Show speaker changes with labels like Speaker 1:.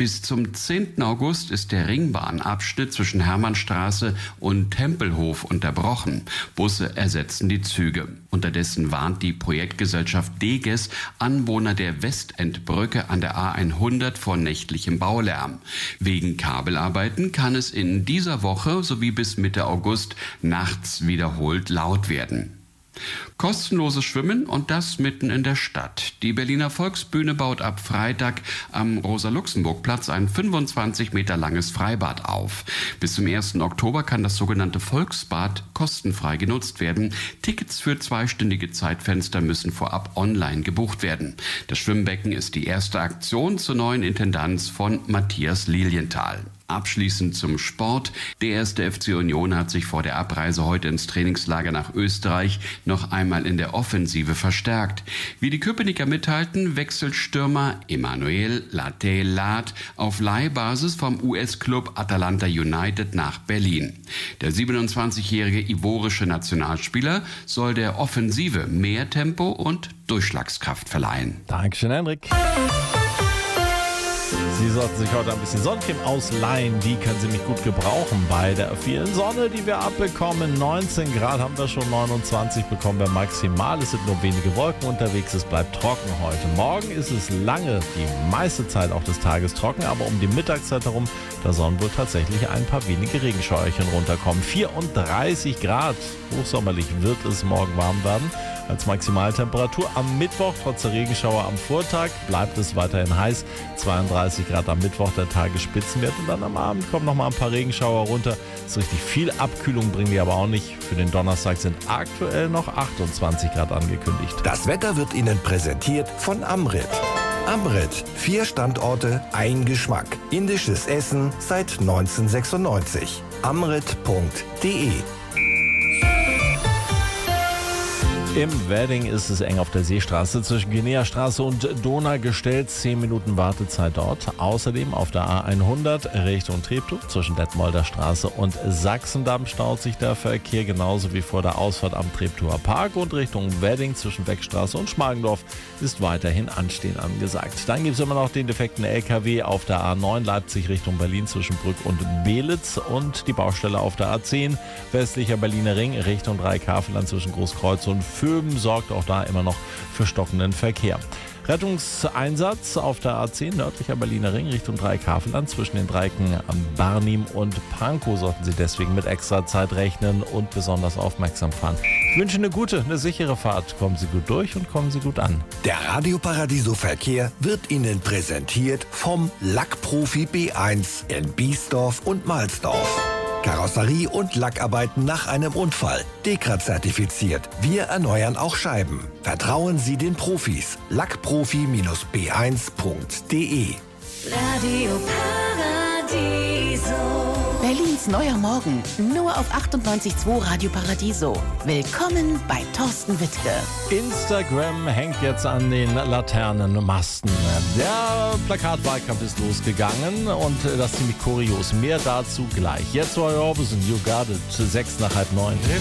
Speaker 1: Bis zum 10. August ist der Ringbahnabschnitt zwischen Hermannstraße und Tempelhof unterbrochen. Busse ersetzen die Züge. Unterdessen warnt die Projektgesellschaft Deges Anwohner der Westendbrücke an der A100 vor nächtlichem Baulärm. Wegen Kabelarbeiten kann es in dieser Woche sowie bis Mitte August nachts wiederholt laut werden. Kostenloses Schwimmen und das mitten in der Stadt. Die Berliner Volksbühne baut ab Freitag am Rosa-Luxemburg-Platz ein 25 Meter langes Freibad auf. Bis zum 1. Oktober kann das sogenannte Volksbad kostenfrei genutzt werden. Tickets für zweistündige Zeitfenster müssen vorab online gebucht werden. Das Schwimmbecken ist die erste Aktion zur neuen Intendanz von Matthias Lilienthal. Abschließend zum Sport. Der 1. FC Union hat sich vor der Abreise heute ins Trainingslager nach Österreich noch einmal in der Offensive verstärkt. Wie die Köpenicker mitteilten, wechselt Stürmer Emmanuel Latelat auf Leihbasis vom US-Club Atalanta United nach Berlin. Der 27-jährige ivorische Nationalspieler soll der Offensive mehr Tempo und Durchschlagskraft verleihen.
Speaker 2: Dankeschön, Henrik. Sie sollten sich heute ein bisschen Sonnencreme ausleihen. Die können Sie mich gut gebrauchen bei der vielen Sonne, die wir abbekommen. 19 Grad haben wir schon, 29 bekommen wir maximal. Es sind nur wenige Wolken unterwegs, es bleibt trocken heute. Morgen ist es lange, die meiste Zeit auch des Tages trocken, aber um die Mittagszeit herum, da sollen wohl tatsächlich ein paar wenige Regenschauerchen runterkommen. 34 Grad, hochsommerlich wird es morgen warm werden. Als Maximaltemperatur am Mittwoch, trotz der Regenschauer am Vortag, bleibt es weiterhin heiß. 32 Grad am Mittwoch, der Tagesspitzenwert. Und dann am Abend kommen noch mal ein paar Regenschauer runter. So richtig viel Abkühlung bringen die aber auch nicht. Für den Donnerstag sind aktuell noch 28 Grad angekündigt.
Speaker 3: Das Wetter wird Ihnen präsentiert von Amrit. Amrit, 4 Standorte, ein Geschmack. Indisches Essen seit 1996. Amrit.de.
Speaker 2: Im Wedding ist es eng auf der Seestraße zwischen Guineastraße und Donaugestell. 10 Minuten Wartezeit dort. Außerdem auf der A100 Richtung Treptow zwischen Detmolder Straße und Sachsendamm staut sich der Verkehr, genauso wie vor der Ausfahrt am Treptower Park. Und Richtung Wedding zwischen Beckstraße und Schmargendorf ist weiterhin Anstehen angesagt. Dann gibt es immer noch den defekten LKW auf der A9 Leipzig Richtung Berlin zwischen Brück und Belitz und die Baustelle auf der A10 westlicher Berliner Ring Richtung Dreikafelland zwischen Großkreuz und Föben sorgt auch da immer noch für stockenden Verkehr. Rettungseinsatz auf der A10 nördlicher Berliner Ring Richtung Dreikafelland zwischen den Dreiecken Barnim und Pankow sollten Sie deswegen mit extra Zeit rechnen und besonders aufmerksam fahren. Ich wünsche eine gute, eine sichere Fahrt. Kommen Sie gut durch und kommen Sie gut an.
Speaker 3: Der Radio Paradiso Verkehr wird Ihnen präsentiert vom Lackprofi B1 in Biesdorf und Mahlsdorf. Karosserie und Lackarbeiten nach einem Unfall. Dekra-zertifiziert. Wir erneuern auch Scheiben. Vertrauen Sie den Profis. Lackprofi-b1.de.
Speaker 4: Radio Paradiso. Berlins neuer Morgen. Nur auf 98.2 Radio Paradiso. Willkommen bei Thorsten Wittke.
Speaker 2: Instagram hängt jetzt an den Laternenmasten. Der Plakatwahlkampf ist losgegangen und das ziemlich kurios. Mehr dazu gleich. Jetzt Roy Orbison, You Got It, 8:06.